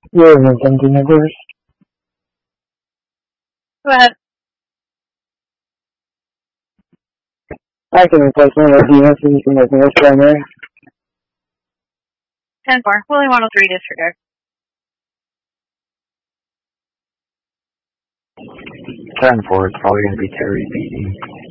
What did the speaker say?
You're in something numbers. Go ahead. I can replace one of the units and you can make me primary. 10-4. Willie 103, disregard. 10-4 is probably going to be Terry beating.